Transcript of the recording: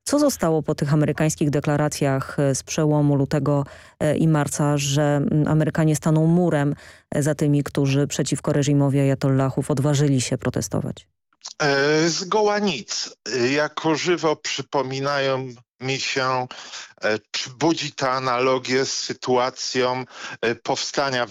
Co zostało po tych amerykańskich deklaracjach z przełomu lutego i marca, że Amerykanie staną murem za tymi, którzy przeciwko reżimowi ajatollahów odważyli się protestować? Zgoła nic. Jako żywo przypominają mi się, czy budzi ta analogię z sytuacją powstania